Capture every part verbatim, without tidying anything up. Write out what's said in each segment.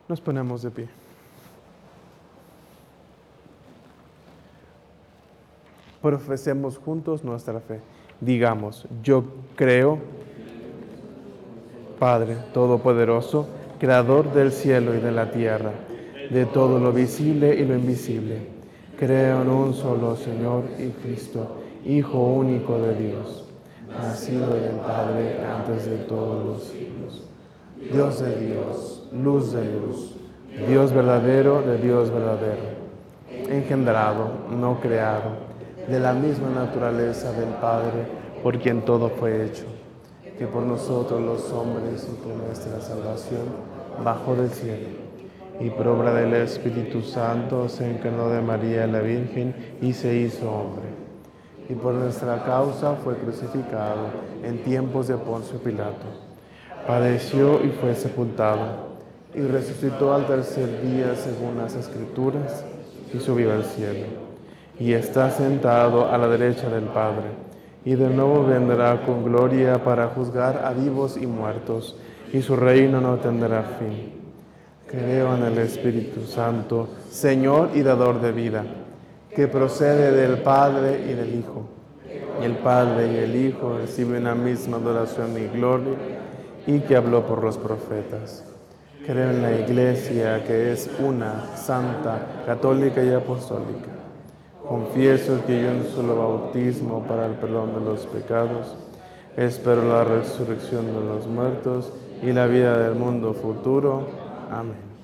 Nos ponemos de pie. Profesemos juntos nuestra fe. Digamos, yo creo, Padre Todopoderoso, Creador del cielo y de la tierra, de todo lo visible y lo invisible. Creo en un solo Señor y Cristo, Hijo único de Dios, nacido del Padre antes de todos los siglos. Dios de Dios, luz de luz, Dios verdadero de Dios verdadero, engendrado, no creado, de la misma naturaleza del Padre, por quien todo fue hecho, que por nosotros los hombres y por nuestra salvación bajó del cielo, y por obra del Espíritu Santo se encarnó de María la Virgen y se hizo hombre, y por nuestra causa fue crucificado en tiempos de Poncio Pilato. Padeció y fue sepultado, y resucitó al tercer día según las Escrituras, y subió al cielo, y está sentado a la derecha del Padre, y de nuevo vendrá con gloria para juzgar a vivos y muertos, y su reino no tendrá fin. Creo en el Espíritu Santo, Señor y dador de vida, que procede del Padre y del Hijo, y el Padre y el Hijo reciben la misma adoración y gloria, y que habló por los profetas. Creo en la Iglesia, que es una, santa, católica y apostólica. Confieso que yo en un solo bautismo para el perdón de los pecados. Espero la resurrección de los muertos y la vida del mundo futuro. Amén.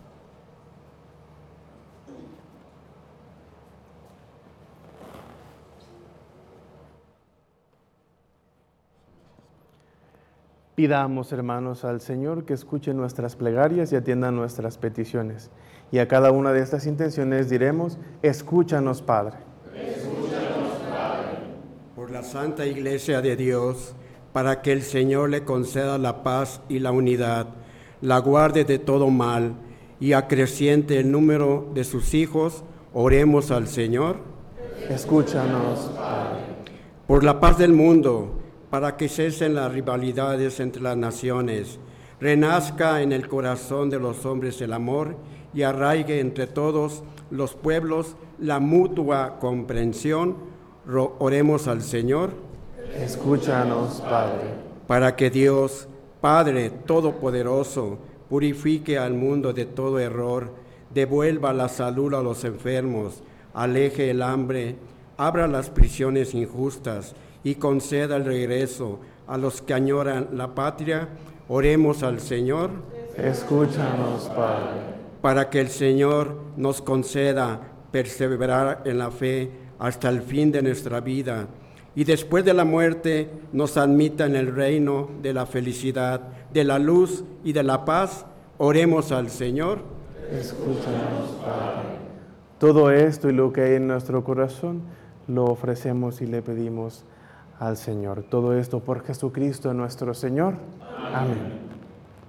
Pidamos, hermanos, al Señor que escuche nuestras plegarias y atienda nuestras peticiones. Y a cada una de estas intenciones diremos, escúchanos, Padre. Escúchanos, Padre. Por la Santa Iglesia de Dios, para que el Señor le conceda la paz y la unidad, la guarde de todo mal y acreciente el número de sus hijos, oremos al Señor. Escúchanos, Padre. Por la paz del mundo, para que cesen las rivalidades entre las naciones, renazca en el corazón de los hombres el amor y arraigue entre todos los pueblos la mutua comprensión, oremos al Señor. Escúchanos, Padre. Para que Dios, Padre Todopoderoso, purifique al mundo de todo error, devuelva la salud a los enfermos, aleje el hambre, abra las prisiones injustas, y conceda el regreso a los que añoran la patria, oremos al Señor. Escúchanos, Padre. Para que el Señor nos conceda perseverar en la fe hasta el fin de nuestra vida, y después de la muerte nos admita en el reino de la felicidad, de la luz y de la paz, oremos al Señor. Escúchanos, Padre. Todo esto y lo que hay en nuestro corazón, lo ofrecemos y le pedimos al Señor. Todo esto por Jesucristo nuestro Señor. Amén. Amén.